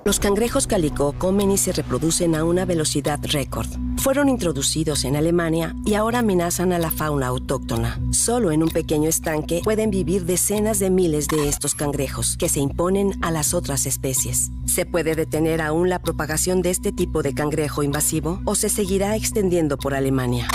Los cangrejos calicó comen y se reproducen a una velocidad récord. Fueron introducidos en Alemania y ahora amenazan a la fauna autóctona. Solo en un pequeño estanque pueden vivir decenas de miles de estos cangrejos, que se imponen a las otras especies. ¿Se puede detener aún la propagación de este tipo de cangrejo invasivo o se seguirá extendiendo por Alemania?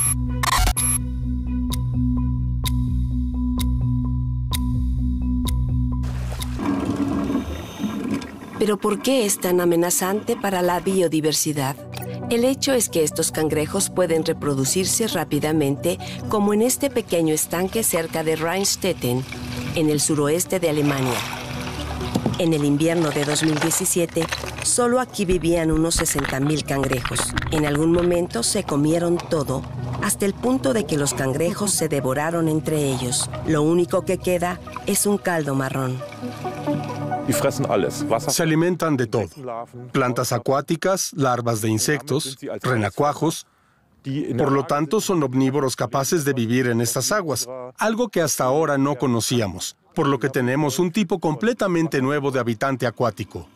¿Pero por qué es tan amenazante para la biodiversidad? El hecho es que estos cangrejos pueden reproducirse rápidamente, como en este pequeño estanque cerca de Rheinstetten, en el suroeste de Alemania. En el invierno de 2017, solo aquí vivían unos 60.000 cangrejos. En algún momento se comieron todo, hasta el punto de que los cangrejos se devoraron entre ellos. Lo único que queda es un caldo marrón. Se alimentan de todo: plantas acuáticas, larvas de insectos, renacuajos. Por lo tanto, son omnívoros capaces de vivir en estas aguas, algo que hasta ahora no conocíamos, por lo que tenemos un tipo completamente nuevo de habitante acuático.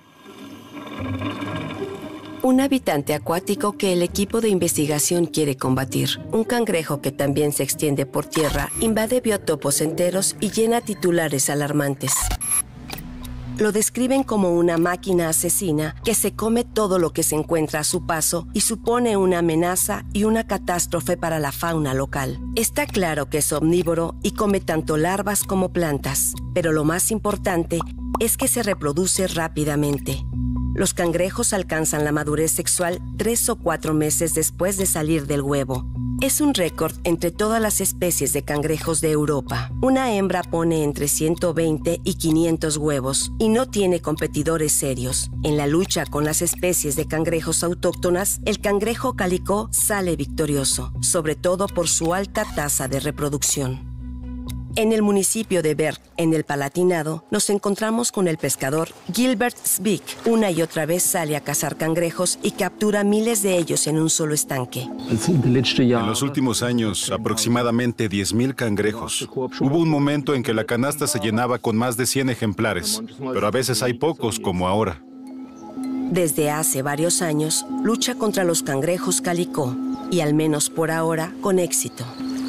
Un habitante acuático que el equipo de investigación quiere combatir. Un cangrejo que también se extiende por tierra, invade biotopos enteros y llena titulares alarmantes. Lo describen como una máquina asesina que se come todo lo que se encuentra a su paso y supone una amenaza y una catástrofe para la fauna local. Está claro que es omnívoro y come tanto larvas como plantas, pero lo más importante es que se reproduce rápidamente. Los cangrejos alcanzan la madurez sexual 3 o 4 meses después de salir del huevo. Es un récord entre todas las especies de cangrejos de Europa. Una hembra pone entre 120 y 500 huevos y no tiene competidores serios. En la lucha con las especies de cangrejos autóctonas, el cangrejo calicó sale victorioso, sobre todo por su alta tasa de reproducción. En el municipio de Berg, en el Palatinado, nos encontramos con el pescador Gilbert Zwick. Una y otra vez sale a cazar cangrejos y captura miles de ellos en un solo estanque. En los últimos años, aproximadamente 10.000 cangrejos. Hubo un momento en que la canasta se llenaba con más de 100 ejemplares, pero a veces hay pocos, como ahora. Desde hace varios años, lucha contra los cangrejos calicó, y al menos por ahora, con éxito.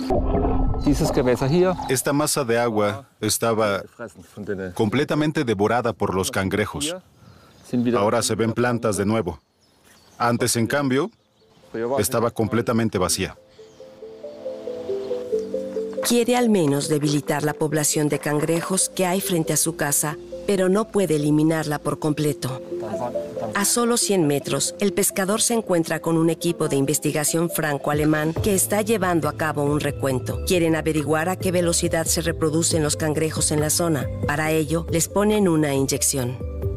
Esta masa de agua estaba completamente devorada por los cangrejos. Ahora se ven plantas de nuevo. Antes, en cambio, estaba completamente vacía. Quiere al menos debilitar la población de cangrejos que hay frente a su casa, pero no puede eliminarla por completo. A solo 100 metros, el pescador se encuentra con un equipo de investigación franco-alemán que está llevando a cabo un recuento. Quieren averiguar a qué velocidad se reproducen los cangrejos en la zona. Para ello, les ponen una inyección.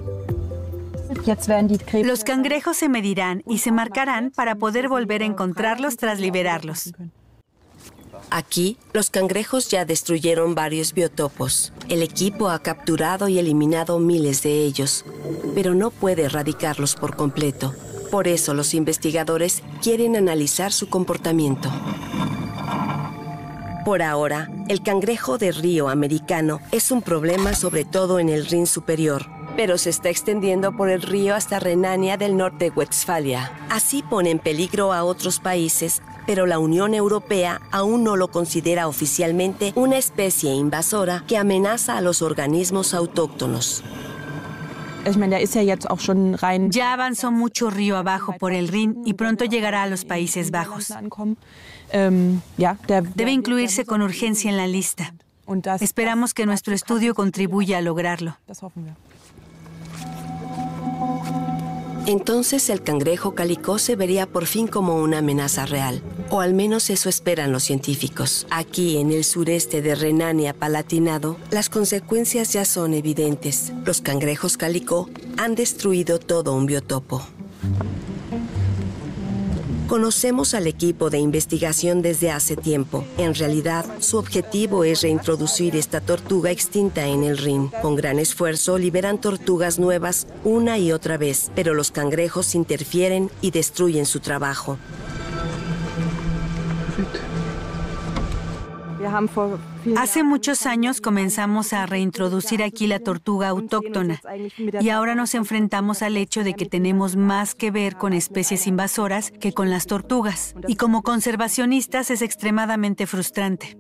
Los cangrejos se medirán y se marcarán para poder volver a encontrarlos tras liberarlos. Aquí, los cangrejos ya destruyeron varios biotopos. El equipo ha capturado y eliminado miles de ellos, pero no puede erradicarlos por completo. Por eso los investigadores quieren analizar su comportamiento. Por ahora, el cangrejo de río americano es un problema sobre todo en el Rin superior, pero se está extendiendo por el río hasta Renania del Norte-Westfalia. Así pone en peligro a otros países, pero la Unión Europea aún no lo considera oficialmente una especie invasora que amenaza a los organismos autóctonos. Ya avanzó mucho río abajo por el Rin y pronto llegará a los Países Bajos. Debe incluirse con urgencia en la lista. Esperamos que nuestro estudio contribuya a lograrlo. Entonces el cangrejo calicó se vería por fin como una amenaza real, o al menos eso esperan los científicos. Aquí, en el sureste de Renania-Palatinado, las consecuencias ya son evidentes. Los cangrejos calicó han destruido todo un biotopo. Conocemos al equipo de investigación desde hace tiempo. En realidad, su objetivo es reintroducir esta tortuga extinta en el Rin. Con gran esfuerzo, liberan tortugas nuevas una y otra vez, pero los cangrejos interfieren y destruyen su trabajo. Hace muchos años comenzamos a reintroducir aquí la tortuga autóctona y ahora nos enfrentamos al hecho de que tenemos más que ver con especies invasoras que con las tortugas. Y como conservacionistas es extremadamente frustrante.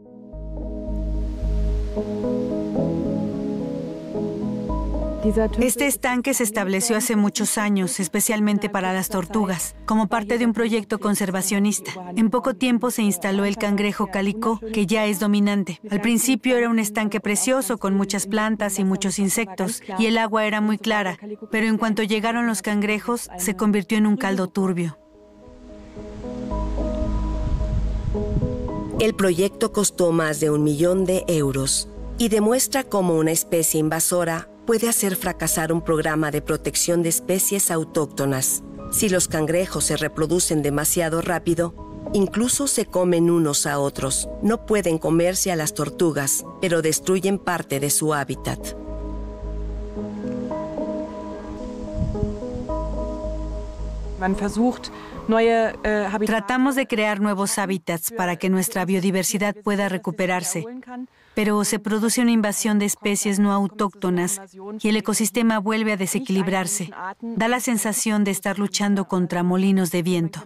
Este estanque se estableció hace muchos años, especialmente para las tortugas, como parte de un proyecto conservacionista. En poco tiempo se instaló el cangrejo calicó, que ya es dominante. Al principio era un estanque precioso con muchas plantas y muchos insectos, y el agua era muy clara, pero en cuanto llegaron los cangrejos, se convirtió en un caldo turbio. El proyecto costó más de 1 millón de euros y demuestra cómo una especie invasora puede hacer fracasar un programa de protección de especies autóctonas. Si los cangrejos se reproducen demasiado rápido, incluso se comen unos a otros. No pueden comerse a las tortugas, pero destruyen parte de su hábitat. Tratamos de crear nuevos hábitats para que nuestra biodiversidad pueda recuperarse, pero se produce una invasión de especies no autóctonas y el ecosistema vuelve a desequilibrarse. Da la sensación de estar luchando contra molinos de viento.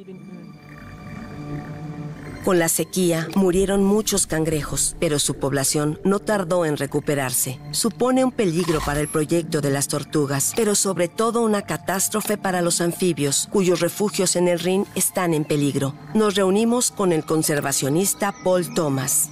Con la sequía, murieron muchos cangrejos, pero su población no tardó en recuperarse. Supone un peligro para el proyecto de las tortugas, pero sobre todo una catástrofe para los anfibios, cuyos refugios en el Rin están en peligro. Nos reunimos con el conservacionista Paul Thomas.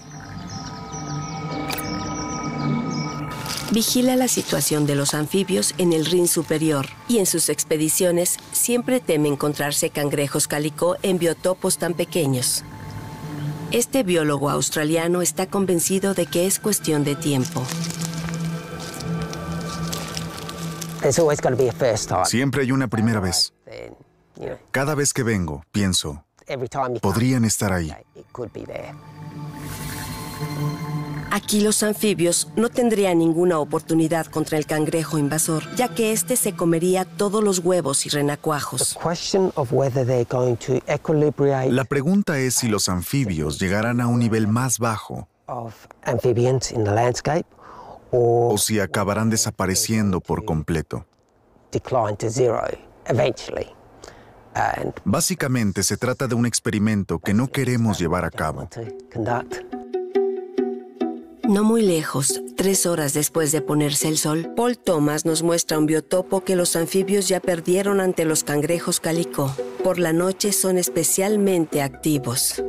Vigila la situación de los anfibios en el Rin superior y en sus expediciones siempre teme encontrarse cangrejos calicó en biotopos tan pequeños. Este biólogo australiano está convencido de que es cuestión de tiempo. Siempre hay una primera vez. Cada vez que vengo, pienso, podrían estar ahí. Aquí los anfibios no tendrían ninguna oportunidad contra el cangrejo invasor, ya que este se comería todos los huevos y renacuajos. La pregunta es si los anfibios llegarán a un nivel más bajo o si acabarán desapareciendo por completo. Básicamente se trata de un experimento que no queremos llevar a cabo. No muy lejos, 3 horas después de ponerse el sol, Paul Thomas nos muestra un biotopo que los anfibios ya perdieron ante los cangrejos calicó. Por la noche son especialmente activos.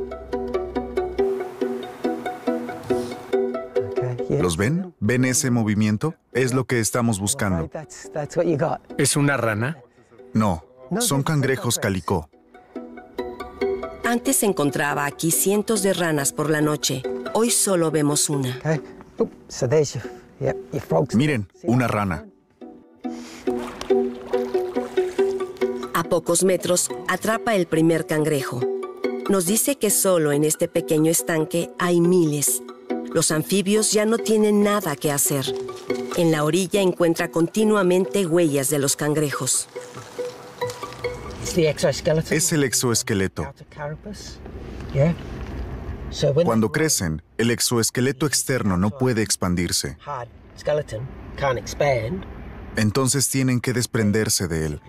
¿Los ven? ¿Ven ese movimiento? Es lo que estamos buscando. ¿Es una rana? No, son cangrejos calicó. Antes se encontraba aquí cientos de ranas por la noche. Hoy solo vemos una. Miren, una rana. A pocos metros, atrapa el primer cangrejo. Nos dice que solo en este pequeño estanque hay miles. Los anfibios ya no tienen nada que hacer. En la orilla encuentra continuamente huellas de los cangrejos. Es el exoesqueleto. Cuando crecen, el exoesqueleto externo no puede expandirse. Entonces tienen que desprenderse de él.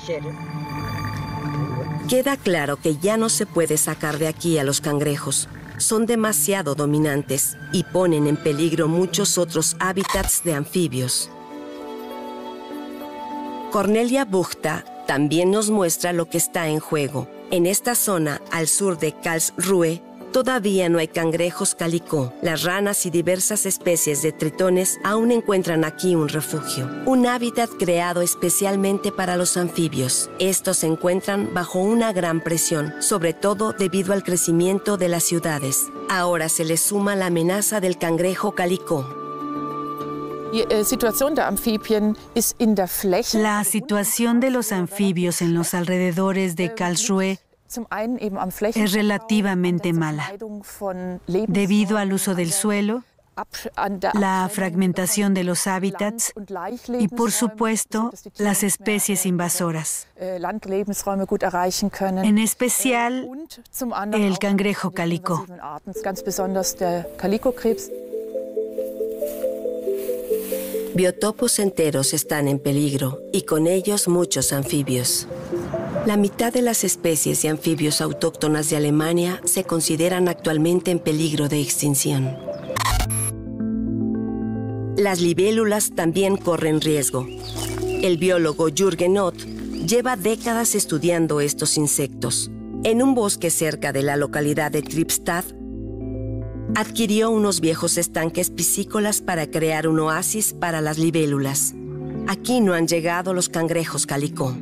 Queda claro que ya no se puede sacar de aquí a los cangrejos. Son demasiado dominantes y ponen en peligro muchos otros hábitats de anfibios. Cornelia Buchta también nos muestra lo que está en juego. En esta zona, al sur de Karlsruhe, todavía no hay cangrejos calicó. Las ranas y diversas especies de tritones aún encuentran aquí un refugio, un hábitat creado especialmente para los anfibios. Estos se encuentran bajo una gran presión, sobre todo debido al crecimiento de las ciudades. Ahora se les suma la amenaza del cangrejo calicó. La situación de los anfibios en los alrededores de Karlsruhe es relativamente mala, debido al uso del suelo la fragmentación de los hábitats y, por supuesto, las especies invasoras, en especial el cangrejo calicó. Biotopos enteros están en peligro y con ellos muchos anfibios. La mitad de las especies de anfibios autóctonas de Alemania se consideran actualmente en peligro de extinción. Las libélulas también corren riesgo. El biólogo Jürgen Ott lleva décadas estudiando estos insectos. En un bosque cerca de la localidad de Tripstad, adquirió unos viejos estanques piscícolas para crear un oasis para las libélulas. Aquí no han llegado los cangrejos calicó.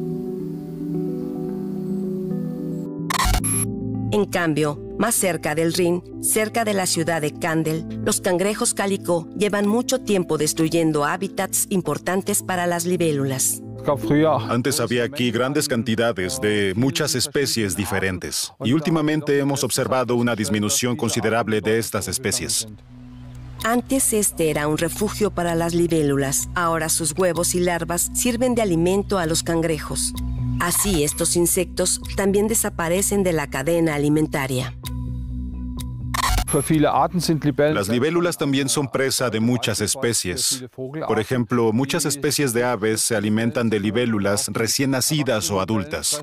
En cambio, más cerca del Rin, cerca de la ciudad de Kandel, los cangrejos calicó llevan mucho tiempo destruyendo hábitats importantes para las libélulas. Antes había aquí grandes cantidades de muchas especies diferentes y últimamente hemos observado una disminución considerable de estas especies. Antes este era un refugio para las libélulas. Ahora sus huevos y larvas sirven de alimento a los cangrejos. Así, estos insectos también desaparecen de la cadena alimentaria. Las libélulas también son presa de muchas especies. Por ejemplo, muchas especies de aves se alimentan de libélulas recién nacidas o adultas.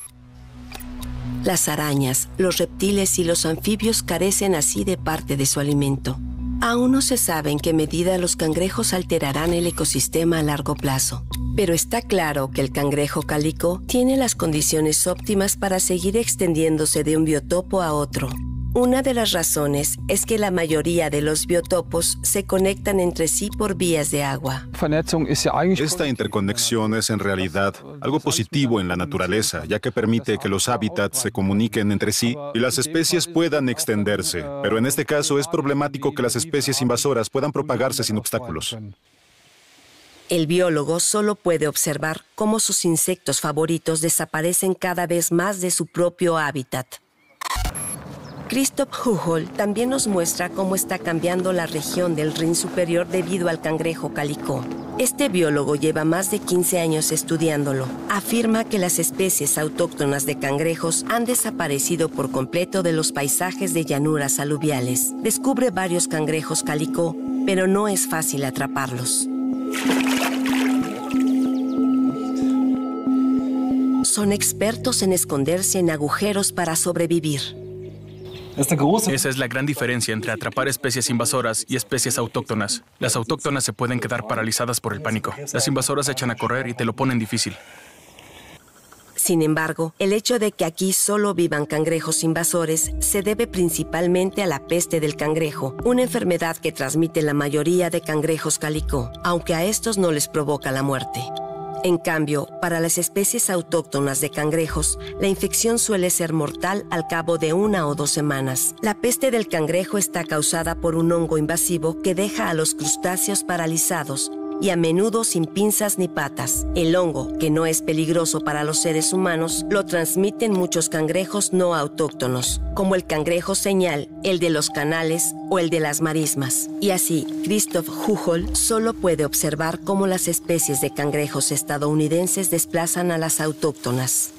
Las arañas, los reptiles y los anfibios carecen así de parte de su alimento. Aún no se sabe en qué medida los cangrejos alterarán el ecosistema a largo plazo. Pero está claro que el cangrejo calicó tiene las condiciones óptimas para seguir extendiéndose de un biotopo a otro. Una de las razones es que la mayoría de los biotopos se conectan entre sí por vías de agua. Esta interconexión es en realidad algo positivo en la naturaleza, ya que permite que los hábitats se comuniquen entre sí y las especies puedan extenderse. Pero en este caso es problemático que las especies invasoras puedan propagarse sin obstáculos. El biólogo solo puede observar cómo sus insectos favoritos desaparecen cada vez más de su propio hábitat. Christoph Huchol también nos muestra cómo está cambiando la región del Rin superior debido al cangrejo calicó. Este biólogo lleva más de 15 años estudiándolo. Afirma que las especies autóctonas de cangrejos han desaparecido por completo de los paisajes de llanuras aluviales. Descubre varios cangrejos calicó, pero no es fácil atraparlos. Son expertos en esconderse en agujeros para sobrevivir. Esa es la gran diferencia entre atrapar especies invasoras y especies autóctonas. Las autóctonas se pueden quedar paralizadas por el pánico. Las invasoras se echan a correr y te lo ponen difícil. Sin embargo, el hecho de que aquí solo vivan cangrejos invasores se debe principalmente a la peste del cangrejo, una enfermedad que transmite la mayoría de cangrejos calicó, aunque a estos no les provoca la muerte. En cambio, para las especies autóctonas de cangrejos, la infección suele ser mortal al cabo de 1 o 2 semanas. La peste del cangrejo está causada por un hongo invasivo que deja a los crustáceos paralizados y a menudo sin pinzas ni patas. El hongo, que no es peligroso para los seres humanos, lo transmiten muchos cangrejos no autóctonos, como el cangrejo señal, el de los canales o el de las marismas. Y así, Christoph Huchol solo puede observar cómo las especies de cangrejos estadounidenses desplazan a las autóctonas.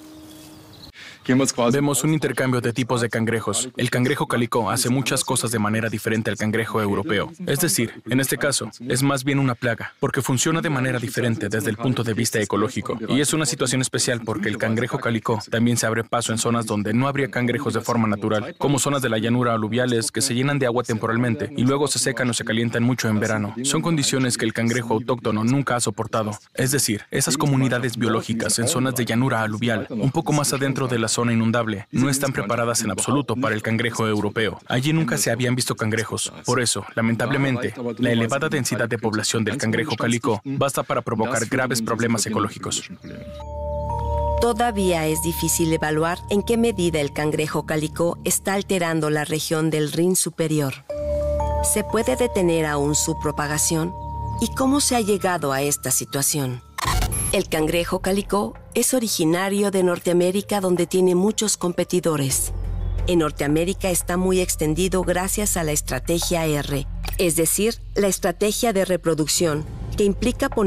Vemos un intercambio de tipos de cangrejos. El cangrejo calicó hace muchas cosas de manera diferente al cangrejo europeo. Es decir, en este caso, es más bien una plaga, porque funciona de manera diferente desde el punto de vista ecológico. Y es una situación especial porque el cangrejo calicó también se abre paso en zonas donde no habría cangrejos de forma natural, como zonas de la llanura aluviales que se llenan de agua temporalmente y luego se secan o se calientan mucho en verano. Son condiciones que el cangrejo autóctono nunca ha soportado. Es decir, esas comunidades biológicas en zonas de llanura aluvial, un poco más adentro de la zona inundable, no están preparadas en absoluto para el cangrejo europeo. Allí nunca se habían visto cangrejos. Por eso, lamentablemente, la elevada densidad de población del cangrejo calicó basta para provocar graves problemas ecológicos. Todavía es difícil evaluar en qué medida el cangrejo calicó está alterando la región del Rin superior. ¿Se puede detener aún su propagación? ¿Y cómo se ha llegado a esta situación? El cangrejo calicó es originario de Norteamérica, donde tiene muchos competidores. En Norteamérica está muy extendido gracias a la estrategia R, es decir, la estrategia de reproducción, que implica poner